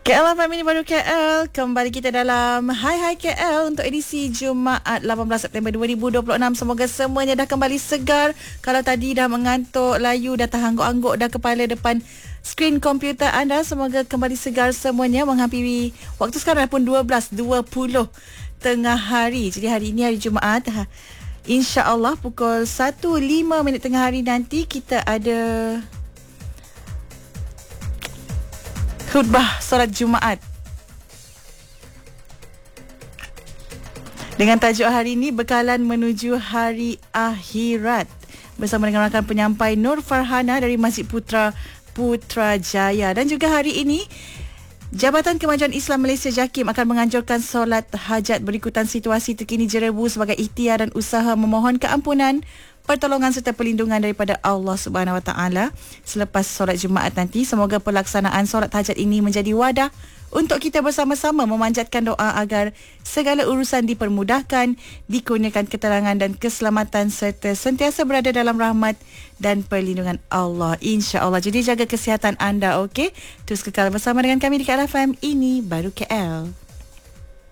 KL FM ini baru KL. Kembali kita dalam Hai KL untuk edisi Jumaat 18 September 2026. Semoga semuanya dah kembali segar. Kalau tadi dah mengantuk, layu, dah terhangguk-hangguk dah kepala depan skrin komputer anda, semoga kembali segar semuanya menghampiri waktu sekarang pun 12.20 tengah hari. Jadi hari ini hari Jumaat. InsyaAllah pukul 1.05 tengah hari nanti kita ada khutbah solat Jumaat dengan tajuk hari ini Bekalan Menuju Hari Akhirat bersama dengan rakan penyampai Nur Farhana dari Masjid Putrajaya. Dan juga hari ini Jabatan Kemajuan Islam Malaysia JAKIM akan menganjurkan solat hajat berikutan situasi terkini jerebu sebagai ikhtiar dan usaha memohon keampunan, pertolongan serta perlindungan daripada Allah Subhanahu Wa Taala selepas solat Jumaat nanti. Semoga pelaksanaan solat hajat ini menjadi wadah untuk kita bersama-sama memanjatkan doa agar segala urusan dipermudahkan, dikurniakan keterangan dan keselamatan serta sentiasa berada dalam rahmat dan perlindungan Allah, insya-Allah. Jadi jaga kesihatan anda, okey? Terus kekal bersama dengan kami di KL FM. Ini baru KL.